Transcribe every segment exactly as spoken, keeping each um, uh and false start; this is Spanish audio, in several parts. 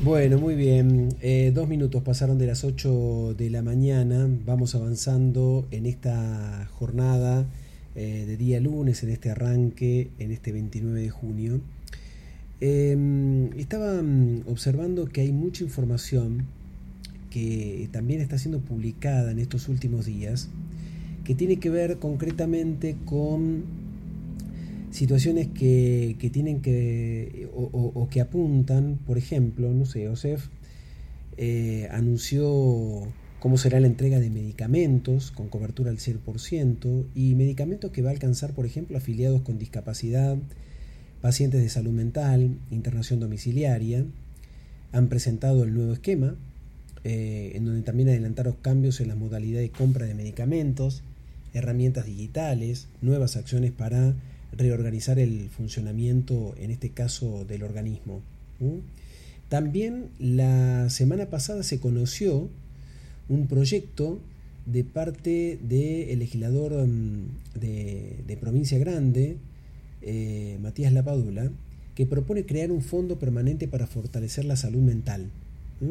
Bueno, muy bien. Eh, dos minutos pasaron de las ocho de la mañana. Vamos avanzando en esta jornada eh, de día lunes, en este arranque, en este veintinueve de junio. Eh, estaba mm, observando que hay mucha información que también está siendo publicada en estos últimos días, que tiene que ver concretamente con situaciones que, que tienen que o, o, o que apuntan, por ejemplo, no sé, OSEF eh, anunció cómo será la entrega de medicamentos con cobertura al cien por ciento y medicamentos que va a alcanzar, por ejemplo, afiliados con discapacidad, pacientes de salud mental, internación domiciliaria. Han presentado el nuevo esquema, eh, en donde también adelantaron cambios en la modalidad de compra de medicamentos, herramientas digitales, nuevas acciones para reorganizar el funcionamiento, en este caso, del organismo. ¿Mm? También la semana pasada se conoció un proyecto de parte del legislador de, de Provincia Grande, eh, Matías Lapadula, que propone crear un fondo permanente para fortalecer la salud mental. ¿Mm?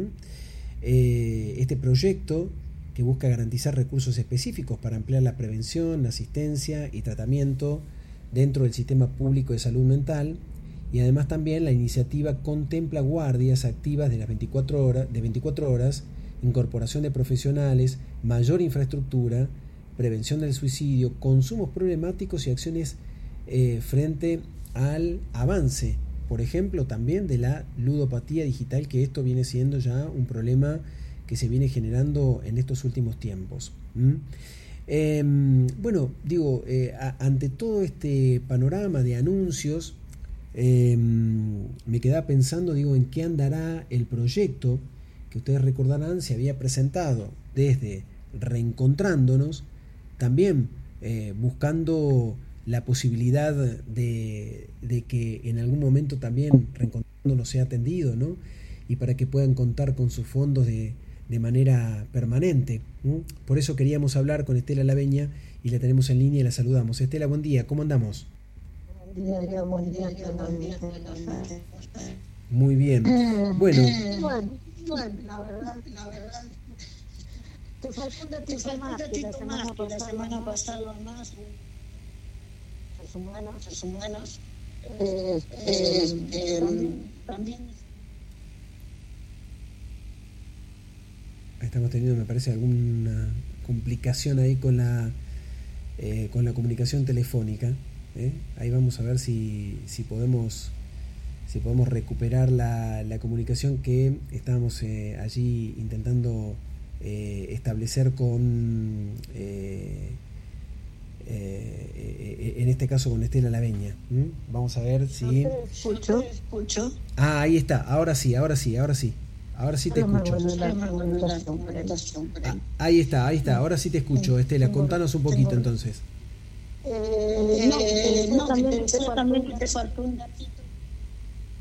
Eh, este proyecto, que busca garantizar recursos específicos para ampliar la prevención, la asistencia y tratamiento dentro del sistema público de salud mental, y además también la iniciativa contempla guardias activas de las veinticuatro horas, de veinticuatro horas, incorporación de profesionales, mayor infraestructura, prevención del suicidio, consumos problemáticos y acciones eh, frente al avance, por ejemplo, también de la ludopatía digital, que esto viene siendo ya un problema que se viene generando en estos últimos tiempos. ¿Mm? Eh, bueno, digo, eh, a, ante todo este panorama de anuncios, eh, me quedaba pensando, digo, en qué andará el proyecto que ustedes recordarán se había presentado desde Reencontrándonos, también eh, buscando la posibilidad de, de que en algún momento también Reencontrándonos sea atendido, ¿no? Y para que puedan contar con sus fondos de de manera permanente. ¿Mm? Por eso queríamos hablar con Estela Laveña y la tenemos en línea y la saludamos. Estela, buen día, ¿cómo andamos? Buen día, buen día, buen día. Muy bien. Bueno, Bueno, bueno, la verdad, la verdad, te faltó un Te ratito faltó un más que la ratito semana más que la pasada, semana más pasada más. los humanos, Los humanos eh, eh, eh, eh, también también estamos teniendo, me parece, alguna complicación ahí con la eh, con la comunicación telefónica. ¿eh? Ahí vamos a ver si, si podemos si podemos recuperar la, la comunicación que estábamos eh, allí intentando eh, establecer con eh, eh, en este caso con Estela Laveña. ¿Mm? Vamos a ver si... no te escucho. te escucho. Ah, ahí está, ahora sí, ahora sí, ahora sí. Ahora sí te No me escucho. vuelve la Tema de la comunicación, pero comunicación, Ah, ahí está, ahí está, ahora sí te escucho, Estela. Contanos un poquito entonces. eh, no, te Eh, decía no, también te que te decía faltó también un que te faltó un ratito